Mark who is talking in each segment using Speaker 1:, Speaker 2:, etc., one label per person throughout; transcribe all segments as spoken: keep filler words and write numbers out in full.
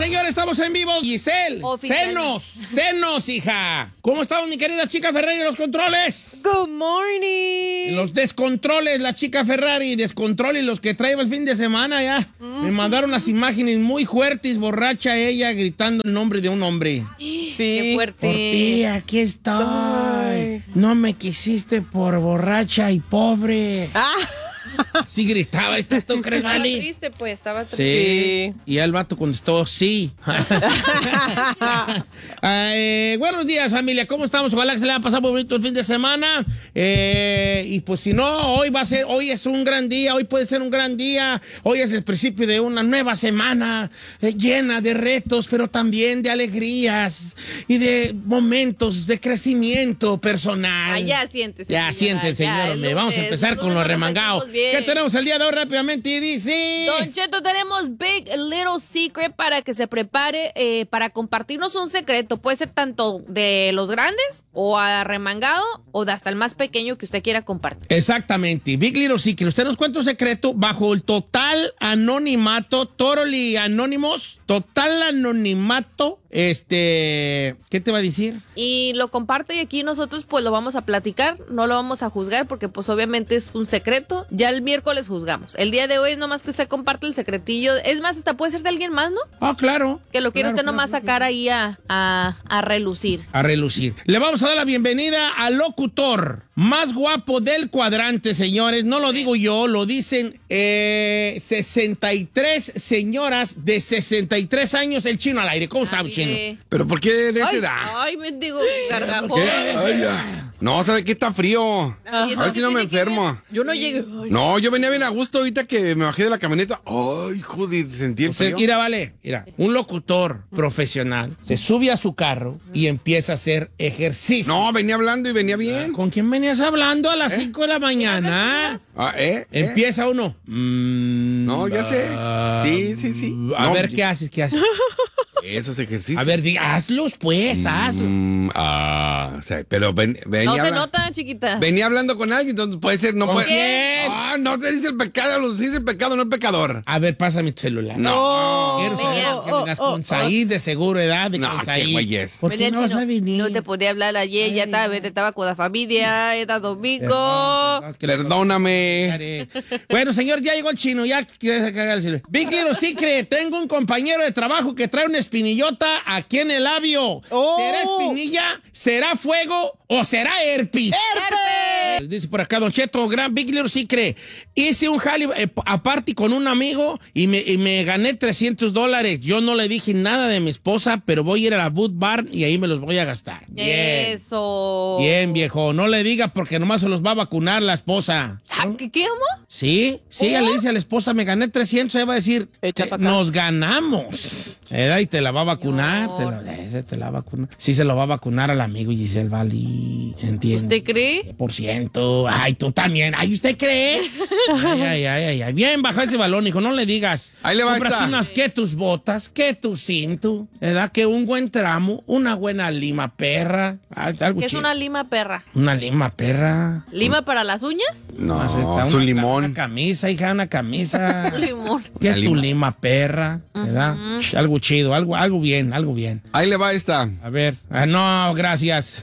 Speaker 1: señores, estamos en vivo. Giselle, senos, senos, hija. ¿Cómo estamos, mi querida chica Ferrari en los controles?
Speaker 2: Good morning.
Speaker 1: Los descontroles, la chica Ferrari, descontrol y los que trae el fin de semana ya. Mm. Me mandaron las imágenes muy fuertes, borracha ella gritando el nombre de un hombre.
Speaker 2: Sí. Qué fuerte.
Speaker 1: Por ti, aquí estoy. Ay. No me quisiste por borracha y pobre. Ah. Sí gritaba, ¿estás tú, crees,
Speaker 2: Estaba
Speaker 1: Vali?
Speaker 2: triste, pues, estaba triste.
Speaker 1: Sí. Y el vato contestó, sí. eh, buenos días, familia. ¿Cómo estamos? Ojalá que se le haya pasado bonito el fin de semana. Eh, y pues si no, hoy va a ser, hoy es un gran día, hoy puede ser un gran día. Hoy es el principio de una nueva semana eh, llena de retos, pero también de alegrías y de momentos de crecimiento personal.
Speaker 2: Ah, ya siéntese.
Speaker 1: Ya siéntese, señor. Ya, vamos a empezar con los remangados. ¿Qué tenemos el día de hoy rápidamente? Y dice...
Speaker 2: Don Cheto, tenemos Big Little Secret para que se prepare eh, para compartirnos un secreto. Puede ser tanto de los grandes o arremangado o de hasta el más pequeño que usted quiera compartir.
Speaker 1: Exactamente. Big Little Secret. Usted nos cuenta un secreto bajo el total anonimato, totally anónimos, total anonimato. Este, ¿qué te va a decir?
Speaker 2: Y lo comparte y aquí nosotros pues lo vamos a platicar, no lo vamos a juzgar porque pues obviamente es un secreto. Ya el miércoles juzgamos. El día de hoy es nomás que usted comparte el secretillo. Es más, hasta puede ser de alguien más, ¿no?
Speaker 1: Ah, oh, claro.
Speaker 2: Que lo quiere
Speaker 1: claro,
Speaker 2: usted
Speaker 1: claro,
Speaker 2: nomás
Speaker 1: claro,
Speaker 2: sacar
Speaker 1: claro.
Speaker 2: ahí a, a, a relucir.
Speaker 1: A relucir. Le vamos a dar la bienvenida al locutor más guapo del cuadrante, señores. No lo digo yo, lo dicen eh, sesenta y tres señoras de sesenta y tres años. El Chino al aire. ¿Cómo está,
Speaker 2: Ay,
Speaker 1: Chino?
Speaker 2: eh.
Speaker 3: ¿Pero por qué de esa
Speaker 2: Ay,
Speaker 3: edad?
Speaker 2: ay, me digo, gargajón.
Speaker 3: Ay, ya. No, ¿sabe qué? Está frío.
Speaker 2: Ay,
Speaker 3: A ver si no me enfermo.
Speaker 2: Yo no llegué. Ay,
Speaker 3: No, yo venía bien a gusto ahorita que me bajé de la camioneta. Ay, joder, sentí el
Speaker 1: Usted,
Speaker 3: frío.
Speaker 1: mira, vale, mira, un locutor profesional se sube a su carro y empieza a hacer ejercicio.
Speaker 3: No, venía hablando y venía bien.
Speaker 1: ¿Con quién venías hablando a las cinco de la mañana?
Speaker 3: Ah, ¿eh? ¿Eh?
Speaker 1: Empieza uno. Mm,
Speaker 3: No, ya sé. Sí, sí, sí.
Speaker 1: A
Speaker 3: No,
Speaker 1: ver, ¿qué haces? ¿Qué haces?
Speaker 3: Esos ejercicios.
Speaker 1: A ver, di, hazlos, pues, hazlos.
Speaker 3: Mm, ah, o sea, pero ven, venía
Speaker 2: no se
Speaker 3: habla-
Speaker 2: nota, chiquita.
Speaker 3: Venía hablando con alguien, entonces puede ser, no
Speaker 1: ¿Con
Speaker 3: puede.
Speaker 1: quién?
Speaker 3: Ah, no se dice el pecado, se dice el pecado, no el pecador.
Speaker 1: A ver, pásame tu celular.
Speaker 3: No.
Speaker 1: Quiero saber
Speaker 2: venía-
Speaker 1: que vengas con Said, de seguro edad, de
Speaker 3: No,
Speaker 1: con
Speaker 3: qué
Speaker 1: Said.
Speaker 3: güey es.
Speaker 1: ¿Por qué
Speaker 2: Venía
Speaker 1: no vas
Speaker 2: Chino,
Speaker 1: a venir?
Speaker 2: no te podía hablar ayer, ya estaba, estaba con la familia, era domingo.
Speaker 1: Perdón, perdón, que le-
Speaker 3: Perdóname.
Speaker 1: Bueno, señor, ya llegó el Chino, ya quiere cagar el celular. Big Little Secret, tengo un compañero de trabajo que trae una espinillota aquí en el labio.
Speaker 2: Oh.
Speaker 1: ¿Será espinilla? ¿Será fuego? ¿O será herpes?
Speaker 2: ¡Herpes!
Speaker 1: Dice por acá, Don Cheto, gran Big Little Secret. Hice un jale eh, aparte con un amigo y me, y me gané trescientos dólares. Yo no le dije nada de mi esposa, pero voy a ir a la Boot Bar y ahí me los voy a gastar. Bien.
Speaker 2: Eso.
Speaker 1: Bien, viejo. No le diga porque nomás se los va a vacunar la esposa.
Speaker 2: Ah, ¿Qué, qué amo?
Speaker 1: Sí, sí, ella le dice a la esposa, me gané trescientos, ella va a decir,
Speaker 4: Echa
Speaker 1: eh,
Speaker 4: pa' acá.
Speaker 1: nos ganamos. ¿Verdad? Y te la va a vacunar, te la, ese te la va a vacunar. Sí, se lo va a vacunar al amigo Giselle Vali, entiende.
Speaker 2: ¿Usted cree?
Speaker 1: Por ciento. Ay, tú también. Ay, ¿usted cree? Ay, ay, ay, ay, ay. Bien, baja ese balón, hijo, no le digas.
Speaker 3: Ahí le va
Speaker 1: Cómprate
Speaker 3: esta.
Speaker 1: unas que tus botas, que tu cinto, ¿verdad? Que un buen tramo, una buena lima perra. Ay, algo
Speaker 2: ¿Qué es
Speaker 1: chido.
Speaker 2: una lima perra?
Speaker 1: Una lima perra.
Speaker 2: ¿Lima para las uñas?
Speaker 3: No,
Speaker 1: Más está
Speaker 3: es un
Speaker 1: una-
Speaker 3: limón.
Speaker 1: Una camisa, hija, una camisa.
Speaker 2: Limón.
Speaker 1: ¿Qué
Speaker 3: Una
Speaker 1: es tu
Speaker 3: lima.
Speaker 1: lima perra? ¿Verdad? Algo chido, algo, algo bien, algo bien.
Speaker 3: Ahí le va esta.
Speaker 1: A ver. Ah, no, gracias.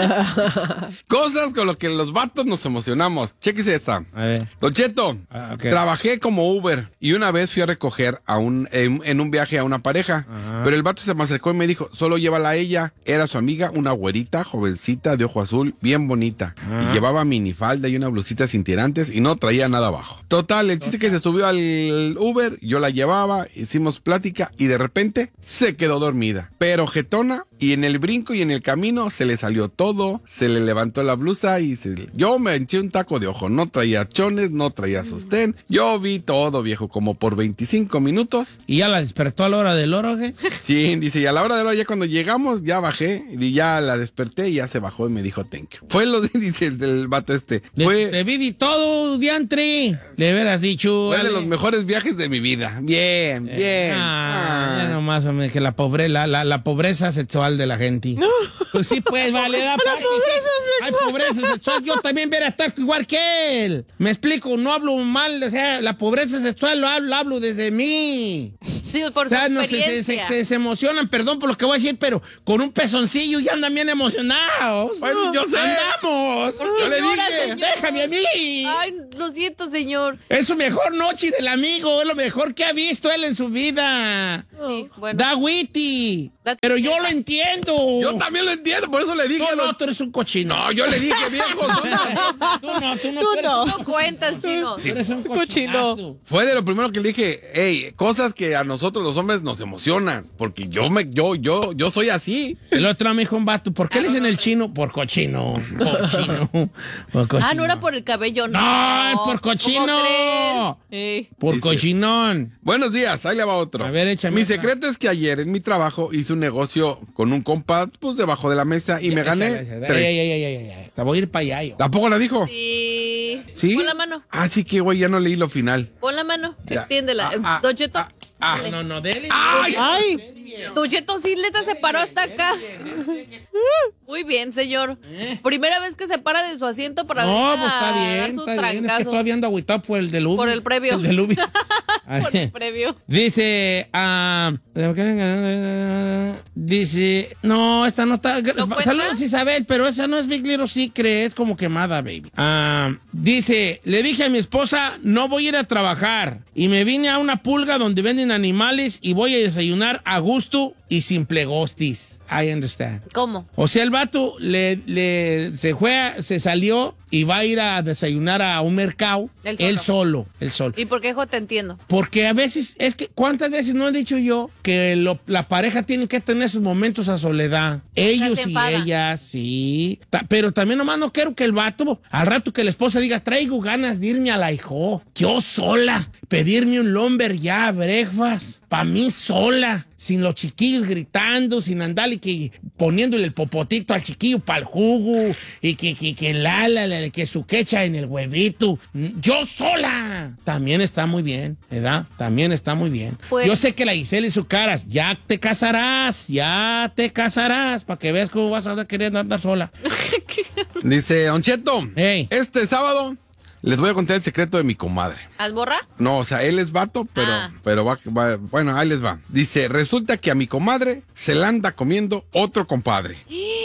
Speaker 3: Cosas con las que los vatos nos emocionamos. Chéquese esta.
Speaker 1: A ver.
Speaker 3: Don Cheto,
Speaker 1: Ah, ok.
Speaker 3: trabajé como Uber y una vez fui a recoger a un, en, en un viaje a una pareja.
Speaker 1: Ajá.
Speaker 3: Pero el vato se me acercó y me dijo, solo llévala a ella. Era su amiga, una güerita, jovencita, de ojo azul, bien bonita.
Speaker 1: Ajá.
Speaker 3: Y llevaba minifalda y una blusita sin tirantes y no traía nada abajo. Total, el chiste que se subió al Uber, yo la llevaba, hicimos plática y de repente se quedó dormida. Pero jetona, y en el brinco y en el camino se le salió todo, se le levantó la blusa y se... Yo me eché un taco de ojo, no traía chones, no traía sostén. Yo vi todo, viejo, como por veinticinco minutos.
Speaker 1: ¿Y ya la despertó a la hora del oro, qué?
Speaker 3: Sí, dice, y a la hora de la hora, ya cuando llegamos, ya bajé, y ya la desperté y ya se bajó y me dijo thank you. Fue lo, dice el del vato este,
Speaker 1: Le-
Speaker 3: fue,
Speaker 1: Te vi todo, diantri. Le hubieras dicho.
Speaker 3: fue de
Speaker 1: Ale.
Speaker 3: los mejores viajes de mi vida. Bien, bien.
Speaker 1: Ah,
Speaker 3: Ah.
Speaker 1: ya nomás, hombre, que la, pobre, la, la, la pobreza sexual de la gente. Pues sí, pues, vale, da parte. Hay pobreza sexual. Yo también hubiera estar igual que él. Me explico, no hablo mal, o sea, la pobreza sexual lo hablo, hablo desde mí.
Speaker 2: Sí, por
Speaker 1: O sea,
Speaker 2: su
Speaker 1: no, se, se,
Speaker 2: experiencia.
Speaker 1: se- se emocionan, perdón por lo que voy a decir, pero con un pezoncillo ya andan bien emocionados.
Speaker 3: Pues, yo sé.
Speaker 1: ¡Andamos!
Speaker 3: Yo le
Speaker 2: Llora,
Speaker 3: dije.
Speaker 2: señor.
Speaker 1: ¡Déjame a mí!
Speaker 2: Ay, lo siento, señor.
Speaker 1: Es su mejor noche del amigo, es lo mejor que ha visto él en su vida.
Speaker 2: Sí, bueno.
Speaker 1: Da witty.
Speaker 2: Da
Speaker 1: Pero yo
Speaker 2: tristeza.
Speaker 1: lo entiendo.
Speaker 3: Yo también lo entiendo, por eso le dije.
Speaker 1: Tú
Speaker 3: lo-
Speaker 1: no, tú eres un cochino.
Speaker 3: No, yo le dije, viejo. son las dos.
Speaker 1: Tú no, tú no.
Speaker 4: Tú
Speaker 1: eres-
Speaker 4: no.
Speaker 2: No cuentas, chino.
Speaker 1: Tú eres un
Speaker 4: Cochino.
Speaker 1: cochinazo.
Speaker 3: Fue de lo primero que le dije, hey, cosas que a nosotros los hombres nos emocionan, porque yo me, yo, yo, yo soy así.
Speaker 1: El otro me dijo un vato, ¿por qué le dicen el chino? Por cochino. Cochino. Por cochino.
Speaker 2: Ah, no era por el cabello, no.
Speaker 1: No, es por
Speaker 2: ¿Cómo
Speaker 1: cochino.
Speaker 2: crees? Eh.
Speaker 1: Por
Speaker 3: Dice-
Speaker 1: cochinón.
Speaker 3: Buenos días, ahí le va otro.
Speaker 1: A ver, échame
Speaker 3: Mi
Speaker 1: otra.
Speaker 3: secreto es que ayer en mi trabajo hice un negocio con un compa, pues debajo de la mesa y me gané
Speaker 1: Échale, échale.
Speaker 3: tres.
Speaker 1: Ay, ay, ay, ay, ay, ay. Te voy a ir para allá yo.
Speaker 3: ¿Tampoco la dijo?
Speaker 2: Sí.
Speaker 3: ¿Sí?
Speaker 2: Pon la mano.
Speaker 3: Ah, sí que, güey, ya no leí lo final.
Speaker 2: Pon la mano.
Speaker 3: Ya.
Speaker 2: Extiéndela.
Speaker 3: Ah, ah,
Speaker 2: Don Cheto.
Speaker 3: ah, ah.
Speaker 2: dale.
Speaker 1: No, no, dele.
Speaker 3: ¡Ay!
Speaker 4: Ay,
Speaker 2: Don Cheto sí le se paró hasta acá. Muy bien, señor. Primera vez que se para de su asiento para
Speaker 1: No,
Speaker 2: venir
Speaker 1: pues está
Speaker 2: a
Speaker 1: bien,
Speaker 2: dar su
Speaker 1: está bien. Es que
Speaker 2: trancazo.
Speaker 1: todavía ando agüitado por el del Ubi.
Speaker 2: Por el previo.
Speaker 1: El del Ubi.
Speaker 2: Por el previo.
Speaker 1: Dice, ah, dice, no, esta no está.
Speaker 2: ¿Lo cuenta?
Speaker 1: Saludos, Isabel, pero esa no es Big Little Secret, es como quemada, baby. Ah, dice, le dije a mi esposa, no voy a ir a trabajar. Y me vine a una pulga donde venden animales y voy a desayunar a gusto y sin plegostis. I understand.
Speaker 2: ¿Cómo?
Speaker 1: O sea, el vato le, le- se fue, a- se salió y va a ir a desayunar a un mercado.
Speaker 2: Él
Speaker 1: Él
Speaker 2: solo.
Speaker 1: solo, él solo.
Speaker 2: ¿Y por qué, hijo, te entiendo?
Speaker 1: Porque a veces, es que, ¿cuántas veces no he dicho yo que lo- la pareja tiene que tener sus momentos a soledad? Ellos
Speaker 2: se
Speaker 1: y
Speaker 2: enfada.
Speaker 1: ellas, sí. Ta- pero también nomás no quiero que el vato, al rato que la esposa diga, traigo ganas de irme a la hijo, yo sola, pedirme un lumber ya, breakfast, pa' mí sola, sin los chiquillos gritando, sin andarle que poniéndole el popotito al chiquillo para el jugo, y que, que, que la, la, la, que su quecha en el huevito. Yo sola. También está muy bien, ¿verdad? También está muy bien.
Speaker 2: Pues-
Speaker 1: Yo sé que la Giselle y su cara, ya te casarás, ya te casarás, para que veas cómo vas a querer andar sola.
Speaker 3: Dice, Don Cheto,
Speaker 1: Ey.
Speaker 3: este sábado les voy a contar el secreto de mi comadre.
Speaker 2: ¿Alborra?
Speaker 3: No, o sea, él es vato, pero,
Speaker 2: Ah.
Speaker 3: pero va, va- bueno, ahí les va. Dice, resulta que a mi comadre se la anda comiendo otro compadre.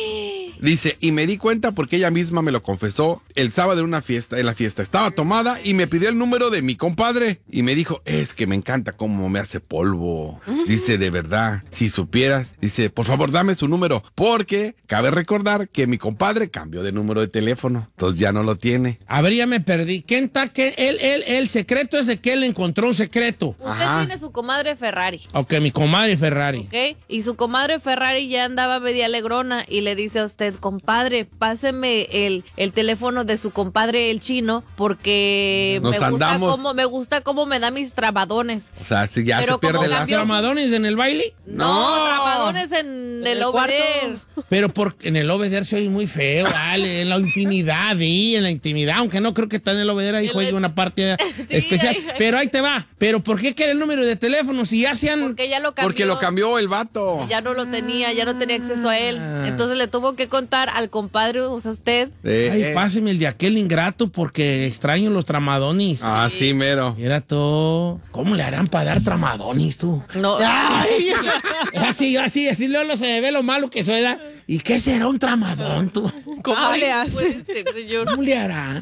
Speaker 3: Dice, y me di cuenta porque ella misma me lo confesó el sábado en una fiesta, en la fiesta. Estaba tomada y me pidió el número de mi compadre. Y me dijo, es que me encanta cómo me hace polvo. Dice, de verdad, si supieras. Dice, por favor, dame su número. Porque cabe recordar que mi compadre cambió de número de teléfono. Entonces ya no lo tiene.
Speaker 1: A ver, ya me perdí. ¿Quién está? ¿Qué? Él, él, el secreto es de que él encontró un secreto.
Speaker 2: Usted
Speaker 3: Ajá.
Speaker 2: tiene su comadre Ferrari,
Speaker 1: Ok, mi comadre Ferrari.
Speaker 2: ¿ok? Y su comadre Ferrari ya andaba media alegrona y le dice a usted, compadre, páseme el, el teléfono de su compadre el chino porque
Speaker 3: Nos
Speaker 2: me gusta
Speaker 3: andamos.
Speaker 2: cómo me gusta cómo me da mis trabadones.
Speaker 3: O sea, si ya
Speaker 2: Pero
Speaker 3: se pierde
Speaker 2: como
Speaker 3: la...
Speaker 2: cambió-
Speaker 1: ¿Tramadones en el baile?
Speaker 2: No,
Speaker 3: No.
Speaker 2: trabadones en el,
Speaker 4: el
Speaker 2: Obeder.
Speaker 1: Pero por, en el obeder se oye muy feo, vale, en la intimidad, sí, en la intimidad, aunque no creo que está en el obeder ahí
Speaker 2: En
Speaker 1: juegue
Speaker 2: la-
Speaker 1: una parte
Speaker 2: Sí,
Speaker 1: especial.
Speaker 2: ahí-
Speaker 1: Pero ahí te va. Pero ¿por qué quiere el número de teléfono si ya se han...
Speaker 2: Porque ya lo cambió.
Speaker 3: Porque lo cambió el vato.
Speaker 2: Ya no lo tenía, ya no tenía acceso a él.
Speaker 1: Ah.
Speaker 2: Entonces le tuvo que contar al compadre, o sea, usted.
Speaker 3: Eh,
Speaker 1: Ay,
Speaker 3: eh.
Speaker 1: páseme el de aquel ingrato porque extraño los tramadonis.
Speaker 3: Ah, sí, mero.
Speaker 1: Mira tú. ¿Cómo le harán para dar tramadonis tú?
Speaker 2: No.
Speaker 1: Ay, así, así, así luego se me ve lo malo que soy, ¿da? ¿Y qué será un tramadón tú?
Speaker 4: ¿cómo
Speaker 2: Ay,
Speaker 4: le hace?
Speaker 2: puede ser, señor.
Speaker 1: ¿Cómo le harán?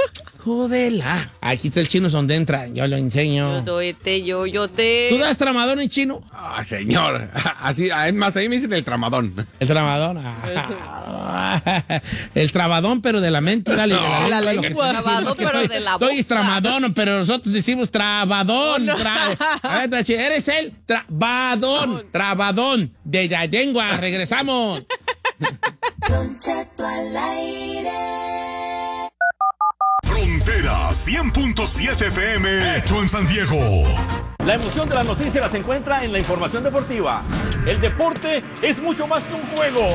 Speaker 1: Jodela. Aquí está el chino donde entra, yo lo
Speaker 2: Yo
Speaker 1: enseño.
Speaker 2: doy te, yo, yo te.
Speaker 1: ¿Tú das tramadón en chino?
Speaker 3: Ah, señor. Así, ah, es más, ahí me dicen el tramadón.
Speaker 1: El tramadón. Ah. El trabadón, pero de la mente, dale. de la
Speaker 4: La
Speaker 1: lengua, lo que
Speaker 4: lengua.
Speaker 1: te dicen,
Speaker 2: Trabadón,
Speaker 1: porque
Speaker 2: pero
Speaker 1: estoy-
Speaker 2: de la
Speaker 1: estoy
Speaker 2: boca.
Speaker 1: tramadón, pero nosotros decimos trabadón. Tra- A ver, Tachi, eres el trabadón, trabadón de la lengua. Regresamos.
Speaker 5: Don Cheto al aire.
Speaker 6: Frontera cien punto siete F M, hecho en San Diego.
Speaker 7: La emoción de las noticias las encuentra en la información deportiva. El deporte es mucho más que un juego.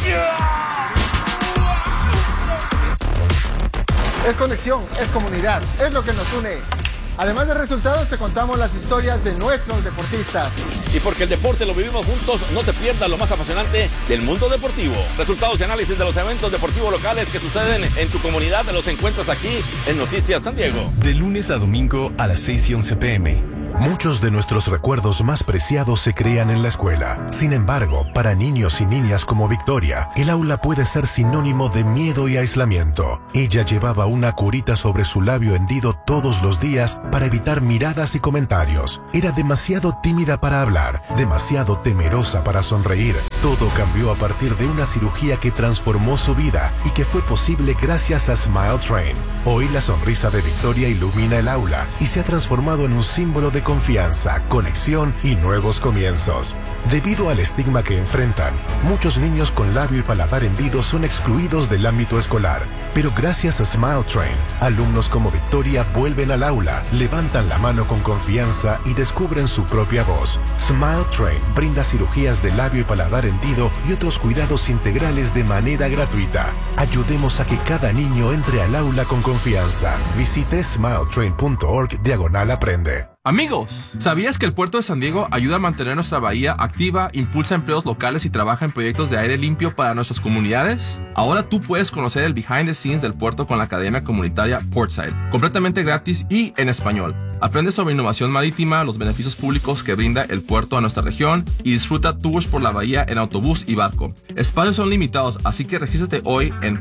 Speaker 8: Es conexión, es comunidad, es lo que nos une. Además de resultados, te contamos las historias de nuestros deportistas.
Speaker 7: Y porque el deporte lo vivimos juntos, no te pierdas lo más apasionante del mundo deportivo. Resultados y análisis de los eventos deportivos locales que suceden en tu comunidad los encuentras aquí en Noticias San Diego.
Speaker 9: De lunes a domingo a las seis y once p m
Speaker 4: Muchos de nuestros recuerdos más preciados se crean en la escuela. Sin embargo, para niños y niñas como Victoria, el aula puede ser sinónimo de miedo y aislamiento. Ella llevaba una curita sobre su labio hendido todos los días para evitar miradas y comentarios. Era demasiado tímida para hablar, demasiado temerosa para sonreír. Todo cambió a partir de una cirugía que transformó su vida y que fue posible gracias a Smile Train. Hoy la sonrisa de Victoria ilumina el aula y se ha transformado en un símbolo de confianza, conexión y nuevos comienzos. Debido al estigma que enfrentan, muchos niños con labio y paladar hendidos son excluidos del ámbito escolar. Pero gracias a Smile Train, alumnos como Victoria vuelven al aula, levantan la mano con confianza y descubren su propia voz. Smile Train brinda cirugías de labio y paladar hendido y otros cuidados integrales de manera gratuita. Ayudemos a que cada niño entre al aula con confianza. Visite smiletrain.org diagonal aprende.
Speaker 9: Amigos, ¿sabías que el puerto de San Diego ayuda a mantener nuestra bahía activa, impulsa empleos locales y trabaja en proyectos de aire limpio para nuestras comunidades? Ahora tú puedes conocer el behind the scenes del puerto con la Academia Comunitaria Portside, completamente gratis y en español. Aprende sobre innovación marítima, los beneficios públicos que brinda el puerto a nuestra región y disfruta tours por la bahía en autobús y barco. Espacios son limitados, así que regístrate hoy en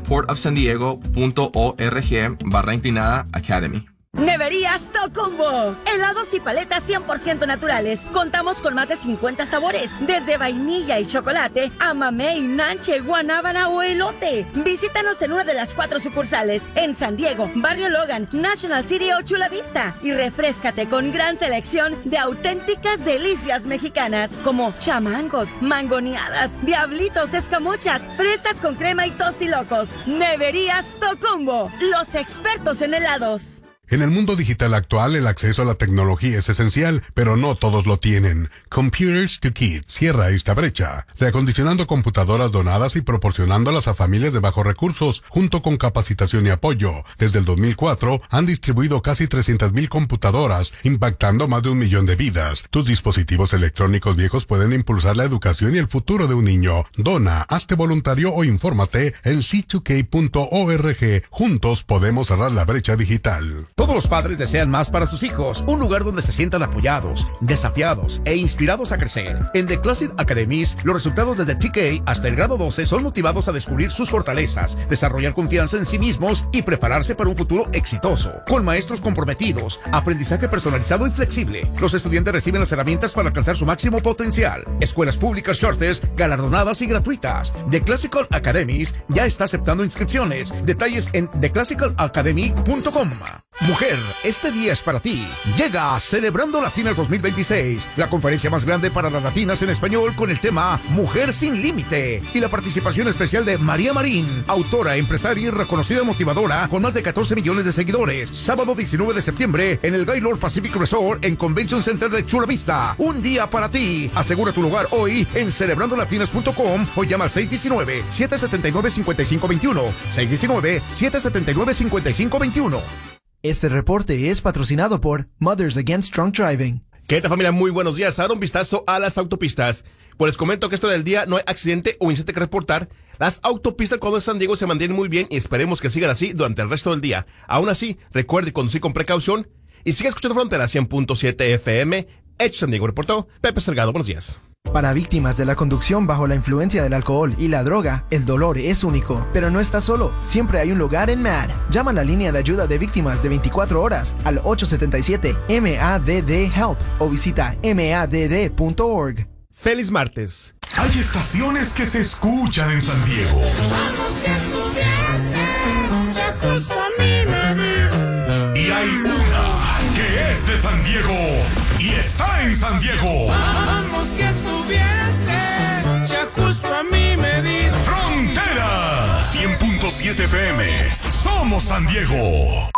Speaker 9: portofsandiego.org barra inclinada Academy.
Speaker 10: Neverías Tocumbo. Helados y paletas cien por ciento naturales. Contamos con más de cincuenta sabores, desde vainilla y chocolate a mamey, nanche, guanábana o elote. Visítanos en una de las cuatro sucursales, en San Diego, Barrio Logan, National City o Chula Vista. Y refréscate con gran selección de auténticas delicias mexicanas, como chamangos, mangoneadas, diablitos, escamuchas, fresas con crema y tostilocos. Neverías Tocumbo, los expertos en helados.
Speaker 11: En el mundo digital actual, el acceso a la tecnología es esencial, pero no todos lo tienen. Computers to Kids cierra esta brecha, reacondicionando computadoras donadas y proporcionándolas a familias de bajos recursos, junto con capacitación y apoyo. Desde el dos mil cuatro, han distribuido casi trescientas mil computadoras, impactando más de un millón de vidas. Tus dispositivos electrónicos viejos pueden impulsar la educación y el futuro de un niño. Dona, hazte voluntario o infórmate en c dos k punto org. Juntos podemos cerrar la brecha digital.
Speaker 12: Todos los padres desean más para sus hijos, un lugar donde se sientan apoyados, desafiados e inspirados a crecer. En The Classic Academies, los resultados desde T K hasta el grado doce son motivados a descubrir sus fortalezas, desarrollar confianza en sí mismos y prepararse para un futuro exitoso. Con maestros comprometidos, aprendizaje personalizado y flexible, los estudiantes reciben las herramientas para alcanzar su máximo potencial. Escuelas públicas Shortest, galardonadas y gratuitas. The Classical Academies ya está aceptando inscripciones. Detalles en the classical academy punto com. Mujer, este día es para ti. Llega Celebrando Latinas dos mil veintiséis, la conferencia más grande para las latinas en español con el tema Mujer sin Límite y la participación especial de María Marín, autora, empresaria y reconocida motivadora con más de catorce millones de seguidores. Sábado diecinueve de septiembre en el Gaylord Pacific Resort en Convention Center de Chula Vista. Un día para ti. Asegura tu lugar hoy en celebrando latinas punto com o llama al seis uno nueve, siete siete nueve, cinco cinco dos uno. seis uno nueve, siete siete nueve, cinco cinco dos uno.
Speaker 13: Este reporte es patrocinado por Mothers Against Drunk Driving.
Speaker 14: ¿Qué tal, familia? Muy buenos días. A dar un vistazo a las autopistas. Pues les comento que esto del día no hay accidente o incidente que reportar. Las autopistas cuando es San Diego se mantienen muy bien y esperemos que sigan así durante el resto del día. Aún así, recuerde conducir con precaución y siga escuchando Frontera cien punto siete F M. Hecho San Diego, reportó Pepe Salgado. Buenos días.
Speaker 13: Para víctimas de la conducción bajo la influencia del alcohol y la droga, el dolor es único, pero no estás solo. Siempre hay un lugar en M A D. Llama a la línea de ayuda de víctimas de veinticuatro horas al ocho siete siete M A D D HELP o visita M A D D punto org.
Speaker 14: Feliz martes.
Speaker 6: Hay estaciones que se escuchan en San Diego.
Speaker 5: Vamos si estuviese, ya justo a mí me dio.
Speaker 6: Y hay una que es de San Diego y está en San Diego.
Speaker 5: Vamos si estuviese, ya justo a mí me dio.
Speaker 6: Frontera cien punto siete F M. Somos San Diego.